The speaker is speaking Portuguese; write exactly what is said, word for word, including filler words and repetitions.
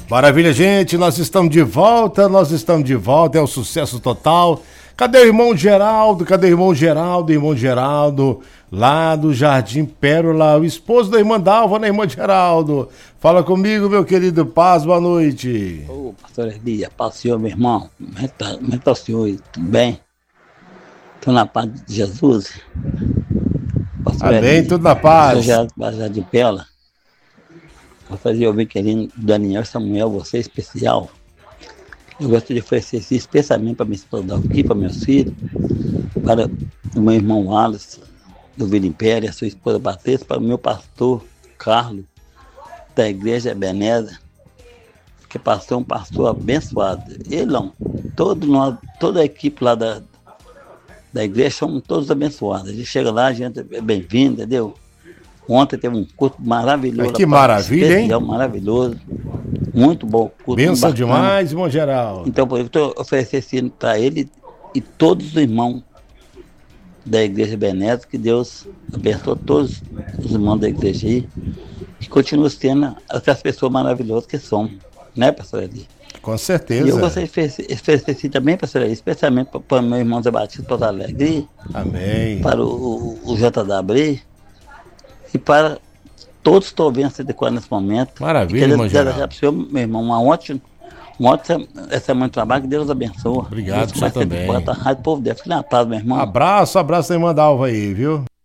Maravilha, gente, nós estamos de volta, nós estamos de volta, é o sucesso total. Cadê o irmão Geraldo? Cadê o irmão Geraldo? Irmão Geraldo, lá do Jardim Pérola, o esposo da irmã Dalva, né, irmão Geraldo? Fala comigo, meu querido, paz, boa noite. Ô, pastor Elia, paz, senhor, meu irmão, como é que tá, como é que tá o senhor? Tudo bem? Tudo na paz de Jesus? Pastor Amém, Elia, tudo na paz. pastor Geraldo, Jardim Pérola. Eu fazia ouvir querendo Daniel Samuel, você é especial. Eu gosto de oferecer esse especialmente para minha esposa aqui, para meus filhos, para o meu irmão Wallace, do Vila Império, a sua esposa Patrícia, para o meu pastor Carlos, da igreja Ebenezer, que é pastor, um pastor abençoado. Ele não, todo nós, toda a equipe lá da, da igreja somos todos abençoados. A gente chega lá, a gente é bem-vindo, entendeu? Ontem teve um culto maravilhoso. Que maravilha, especial, hein? Maravilhoso. Muito bom. Benção demais, irmão Geraldo. Então, eu estou oferecendo para ele e todos os irmãos da igreja Benéfica, que Deus abençoe todos os irmãos da igreja aí, que continue sendo aquelas pessoas maravilhosas que somos, né, pastor Eli? Com certeza. E eu gostaria de oferecer também, pastor Eli, especialmente para, para meu irmão Zé Batista Porto Alegre. Amém. Para o, o, o J W e para todos que estão vendo essa decora nesse momento. Maravilha, irmão Geraldo. Desejar para o senhor, meu irmão, uma ótima, uma ótima semana de trabalho, que Deus abençoe. Obrigado, Deus senhor também. A Rádio Povo Deus. Fique na paz, meu irmão. Abraço, abraço da irmã Dalva aí, viu?